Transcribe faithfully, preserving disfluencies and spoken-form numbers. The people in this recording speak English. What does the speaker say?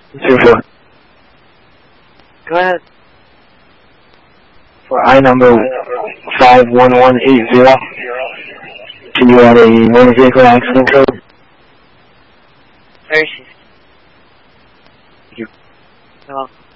Zero four. Go ahead. For I number five one one eight zero, can you add a motor vehicle accident code? There she is. Thank you. You're welcome.